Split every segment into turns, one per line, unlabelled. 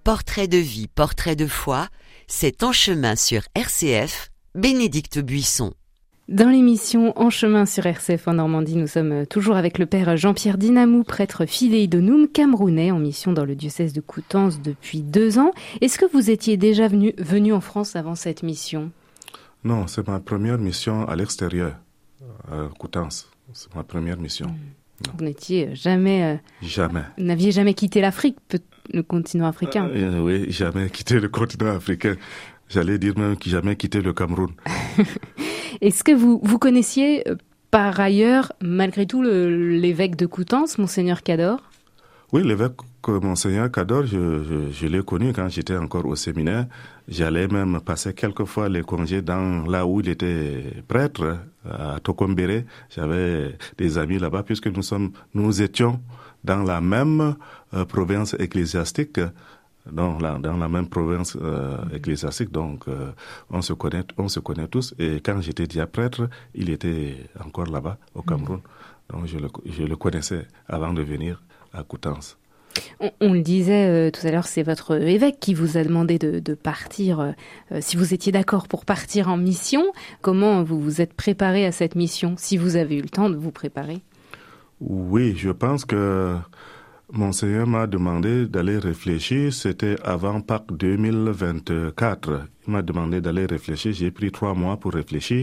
Portrait de vie, portrait de foi, c'est En chemin sur RCF, Bénédicte Buisson.
Dans l'émission En chemin sur RCF en Normandie, nous sommes toujours avec le père Jean-Pierre Dinamou, prêtre fidéidonoum camerounais en mission dans le diocèse de Coutances depuis 2 ans. Est-ce que vous étiez déjà venu en France avant cette mission ?
Non, c'est ma première mission à l'extérieur, à Coutances. C'est ma première mission.
Vous n'étiez jamais...
Jamais.
Vous n'aviez jamais quitté l'Afrique, le continent africain.
Oui, jamais quitté le continent africain. J'allais dire même que jamais quitté le Cameroun.
Est-ce que vous connaissiez par ailleurs, malgré tout, l'évêque de Coutances, Monseigneur Cador ?
Oui, l'évêque Monseigneur Cador, je l'ai connu quand j'étais encore au séminaire. J'allais même passer quelques fois les congés là où il était prêtre, à Tokombéré. J'avais des amis là-bas puisque nous étions dans la même province ecclésiastique. Dans la même province ecclésiastique, donc on se connaît tous. Et quand j'étais déjà prêtre, il était encore là-bas au Cameroun. Donc je le connaissais avant de venir à Coutances.
On le disait tout à l'heure, c'est votre évêque qui vous a demandé de partir, si vous étiez d'accord pour partir en mission. Comment vous vous êtes préparé à cette mission, si vous avez eu le temps de vous préparer ?
Oui, je pense que Monseigneur m'a demandé d'aller réfléchir, c'était avant Pâques 2024. Il m'a demandé d'aller réfléchir, j'ai pris 3 mois pour réfléchir.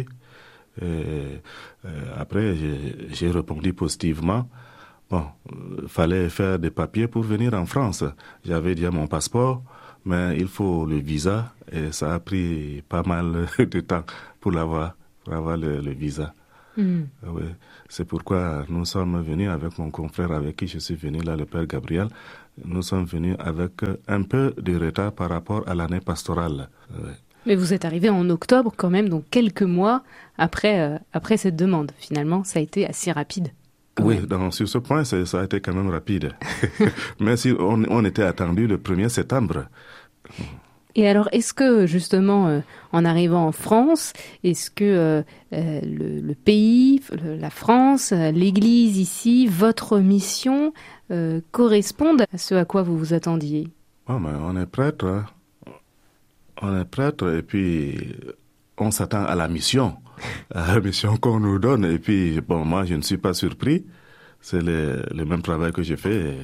Après, j'ai répondu positivement. Bon, fallait faire des papiers pour venir en France. J'avais déjà mon passeport, mais il faut le visa et ça a pris pas mal de temps pour avoir le visa. Oui, c'est pourquoi nous sommes venus avec mon confrère avec qui je suis venu là, le père Gabriel. Nous sommes venus avec un peu de retard par rapport à l'année pastorale. Oui.
Mais vous êtes arrivé en octobre quand même, donc quelques mois après cette demande. Finalement, ça a été assez rapide.
Oui, donc sur ce point, ça a été quand même rapide. Mais si on était attendu le 1er septembre.
Et alors, est-ce que justement, en arrivant en France, est-ce que le pays, la France, l'Église ici, votre mission correspondent à ce à quoi vous vous attendiez ?
Oh, mais on est prêtre. Hein. On est prêtre et puis on s'attend à la mission qu'on nous donne. Et puis, bon, moi, je ne suis pas surpris. C'est le même travail que j'ai fait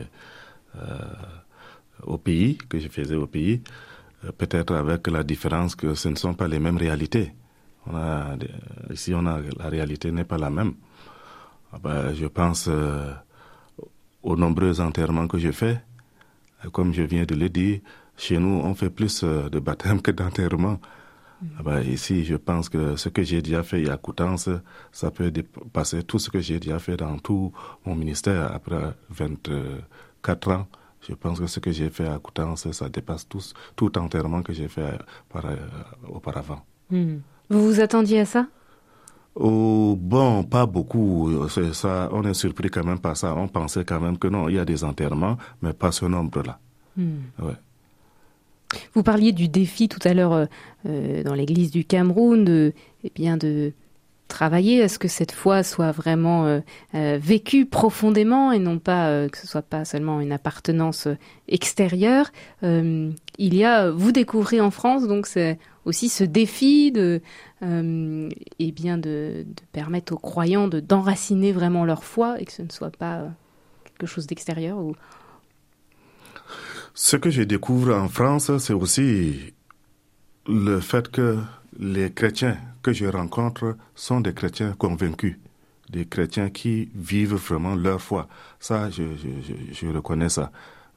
au pays, que je faisais au pays. Peut-être avec la différence que ce ne sont pas les mêmes réalités. Ici, la réalité n'est pas la même. Je pense aux nombreux enterrements que je fais. Comme je viens de le dire, chez nous, on fait plus de baptêmes que d'enterrements. Ici, je pense que ce que j'ai déjà fait à Coutances, ça peut dépasser tout ce que j'ai déjà fait dans tout mon ministère après 24 ans. Je pense que ce que j'ai fait à Coutances, ça dépasse tout enterrement que j'ai fait auparavant.
Vous vous attendiez à ça ?
Oh, bon, pas beaucoup. C'est ça, on est surpris quand même par ça. On pensait quand même que non, il y a des enterrements, mais pas ce nombre-là. Ouais.
Vous parliez du défi tout à l'heure dans l'église du Cameroun, de travailler à ce que cette foi soit vraiment vécue profondément et non pas que ce soit pas seulement une appartenance extérieure. Vous découvrez en France donc c'est aussi ce défi de permettre aux croyants d'enraciner vraiment leur foi et que ce ne soit pas quelque chose d'extérieur.
Ce que je découvre en France, c'est aussi le fait que les chrétiens que je rencontre sont des chrétiens convaincus, des chrétiens qui vivent vraiment leur foi. Ça, je reconnais ça.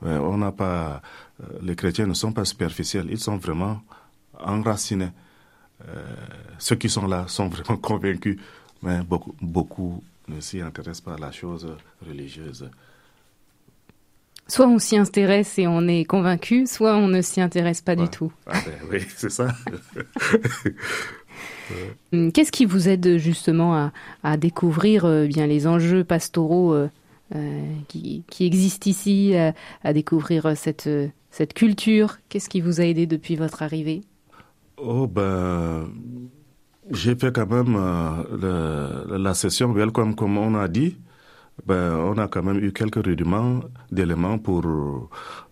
Les chrétiens ne sont pas superficiels, ils sont vraiment enracinés. Ceux qui sont là sont vraiment convaincus, mais beaucoup ne s'y intéressent pas à la chose religieuse.
Soit on s'y intéresse et on est convaincu, soit on ne s'y intéresse pas du tout.
Oui, c'est ça.
Qu'est-ce qui vous aide justement à découvrir les enjeux pastoraux qui existent ici, à découvrir cette culture ? Qu'est-ce qui vous a aidé depuis votre arrivée ?
J'ai fait quand même la session Welcome, comme on a dit. on a quand même eu quelques rudiments d'éléments pour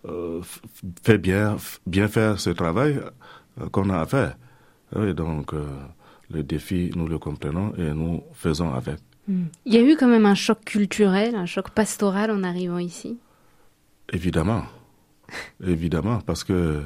bien faire ce travail qu'on a à faire. Oui, donc, le défi, nous le comprenons et nous faisons avec.
Il y a eu quand même un choc culturel, un choc pastoral en arrivant ici?
Évidemment. Évidemment, parce que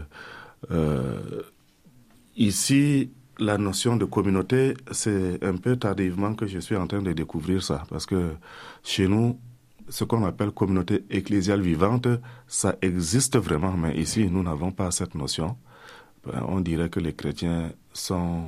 ici, la notion de communauté, c'est un peu tardivement que je suis en train de découvrir ça. Parce que chez nous, ce qu'on appelle communauté ecclésiale vivante, ça existe vraiment. Mais ici, nous n'avons pas cette notion. On dirait que les chrétiens sont...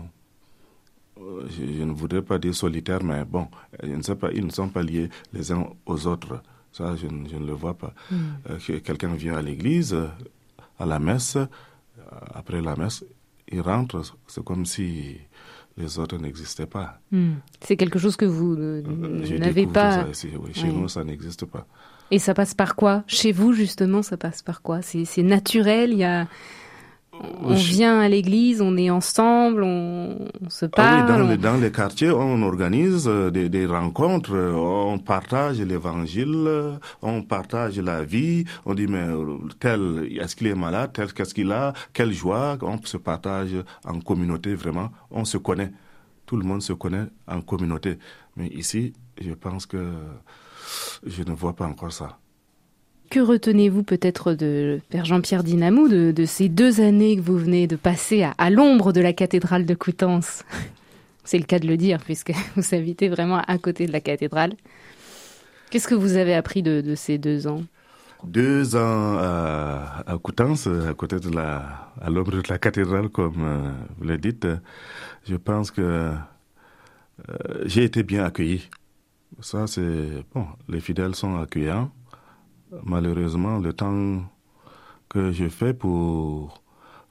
Je ne voudrais pas dire solitaires, mais bon, je ne sais pas, ils ne sont pas liés les uns aux autres. Ça, je ne le vois pas. Quelqu'un vient à l'église, à la messe, après la messe, il rentre, c'est comme si les autres n'existaient pas.
C'est quelque chose que vous n'avez pas...
Ça ici, oui. Chez nous, ça n'existe pas.
Et ça passe par quoi? Chez vous, justement, ça passe par quoi? C'est naturel, il y a... On vient à l'église, on est ensemble, on se parle.
Oui, dans les quartiers, on organise des rencontres, on partage l'évangile, on partage la vie. On dit, mais tel, est-ce qu'il est malade, tel, qu'est-ce qu'il a, quelle joie. On se partage en communauté, vraiment. On se connaît. Tout le monde se connaît en communauté. Mais ici, je pense que je ne vois pas encore ça.
Que retenez-vous peut-être de Père Jean-Pierre Dinamou, de ces 2 années que vous venez de passer à l'ombre de la cathédrale de Coutances? C'est le cas de le dire, puisque vous habitez vraiment à côté de la cathédrale. Qu'est-ce que vous avez appris de ces 2 ans?
2 ans à Coutances, à côté à l'ombre de la cathédrale, comme vous le dites. Je pense que j'ai été bien accueilli. Ça, c'est... Bon, les fidèles sont accueillants. Malheureusement, le temps que je fais pour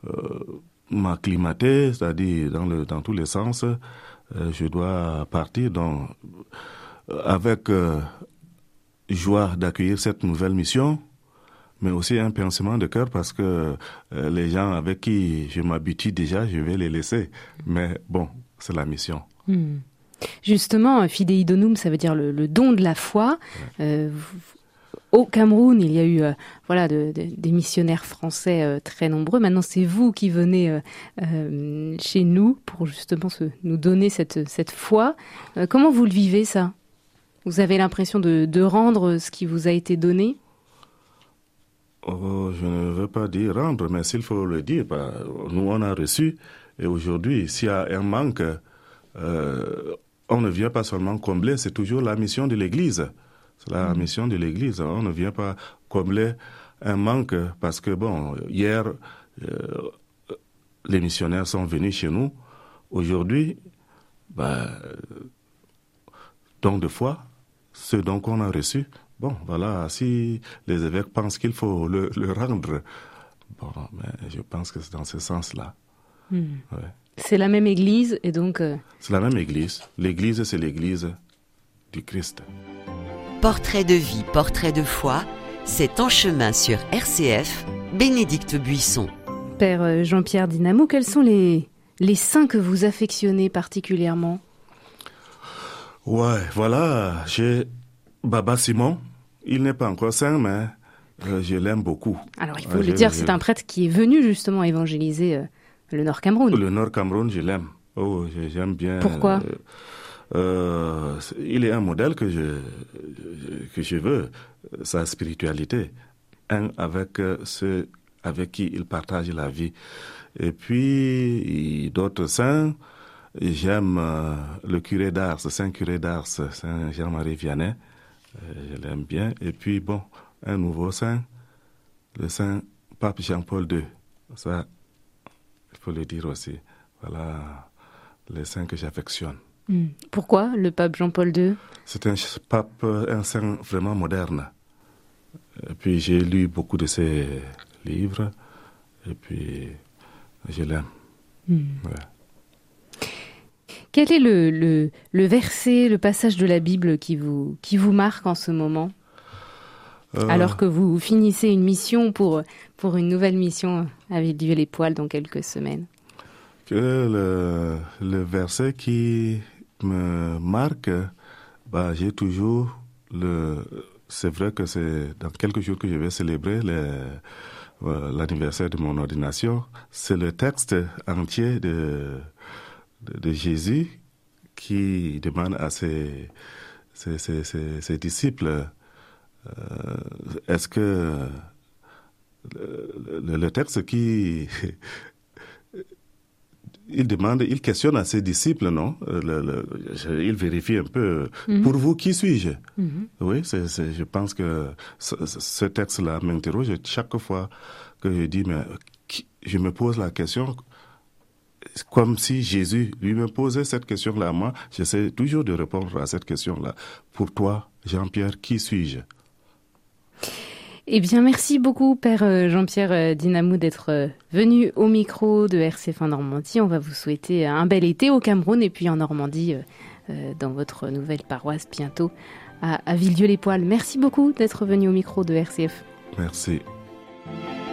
m'acclimater, c'est-à-dire dans tous les sens, je dois partir. Donc, avec joie d'accueillir cette nouvelle mission, mais aussi un pincement de cœur parce que les gens avec qui je m'habitue déjà, je vais les laisser. Mais bon, c'est la mission.
Justement, Fidei Donum, ça veut dire le don de la foi. Au Cameroun, il y a eu des missionnaires français très nombreux. Maintenant, c'est vous qui venez chez nous pour justement nous donner cette foi. Comment vous le vivez, ça? Vous avez l'impression de rendre ce qui vous a été donné?
Oh, je ne veux pas dire rendre, mais s'il faut le dire, nous on a reçu. Et aujourd'hui, s'il y a un manque, on ne vient pas seulement combler, c'est toujours la mission de l'Église. C'est la mission de l'Église. On ne vient pas combler un manque parce que, bon, hier, les missionnaires sont venus chez nous. Aujourd'hui, don de foi, ce don qu'on a reçu, bon, voilà, si les évêques pensent qu'il faut le rendre, bon, mais je pense que c'est dans ce sens-là. Ouais.
C'est la même Église et donc...
C'est la même Église. L'Église, c'est l'Église du Christ.
Portrait de vie, portrait de foi, c'est En chemin sur RCF, Bénédicte Buisson.
Père Jean-Pierre Dinamou, quels sont les saints que vous affectionnez particulièrement?
Ouais, voilà, j'ai Baba Simon. Il n'est pas encore saint, mais je l'aime beaucoup.
Alors, il faut le dire, c'est un prêtre qui est venu justement évangéliser le Nord Cameroun.
Le Nord Cameroun, je l'aime. Oh, j'aime bien.
Pourquoi?
Il est un modèle que je veux, sa spiritualité, avec ceux avec qui il partage la vie. Et puis, d'autres saints, j'aime le curé d'Ars, Saint curé d'Ars, Saint Jean-Marie Vianney, je l'aime bien. Et puis, bon, un nouveau saint, le Saint Pape Jean-Paul II. Ça, il faut le dire aussi. Voilà les saints que j'affectionne.
Pourquoi le pape Jean-Paul II? C'est
un saint vraiment moderne. Et puis j'ai lu beaucoup de ses livres et puis je l'aime. Ouais.
Quel est le verset, le passage de la Bible qui vous marque en ce moment? Alors que vous finissez une mission pour une nouvelle mission à Villedieu-les-Poêles dans quelques semaines.
Le verset qui me marque, j'ai toujours c'est vrai que c'est dans quelques jours que je vais célébrer l'anniversaire de mon ordination. C'est le texte entier de Jésus qui demande à ses disciples, est-ce que le texte qui il questionne à ses disciples, non? Il vérifie un peu. Pour vous, qui suis-je? Oui, je pense que ce texte-là m'interroge chaque fois que je dis, mais je me pose la question, comme si Jésus lui me posait cette question-là à moi. J'essaie toujours de répondre à cette question-là. Pour toi, Jean-Pierre, qui suis-je?
Eh bien, merci beaucoup, Père Jean-Pierre Dinamou, d'être venu au micro de RCF en Normandie. On va vous souhaiter un bel été au Cameroun et puis en Normandie, dans votre nouvelle paroisse bientôt à Villedieu-les-Poêles. Merci beaucoup d'être venu au micro de RCF.
Merci.